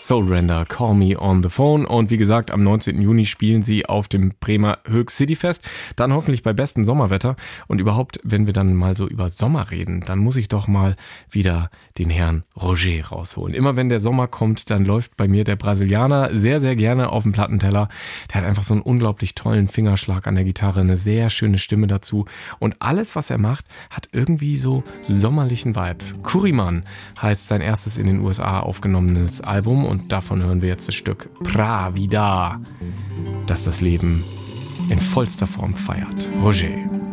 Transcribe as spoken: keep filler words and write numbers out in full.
Soulrender, Call Me on the Phone. Und wie gesagt, am neunzehnten Juni spielen sie auf dem Bremer Höchst City Fest. Dann hoffentlich bei bestem Sommerwetter. Und überhaupt, wenn wir dann mal so über Sommer reden, dann muss ich doch mal wieder den Herrn Roger rausholen. Immer wenn der Sommer kommt, dann läuft bei mir der Brasilianer sehr, sehr gerne auf dem Plattenteller. Der hat einfach so einen unglaublich tollen Fingerschlag an der Gitarre, eine sehr schöne Stimme dazu. Und alles, was er macht, hat irgendwie so sommerlichen Vibe. Kuriman heißt sein erstes in den U S A aufgenommenes Album und davon hören wir jetzt das Stück Pra Vida, das das Leben in vollster Form feiert. Roger.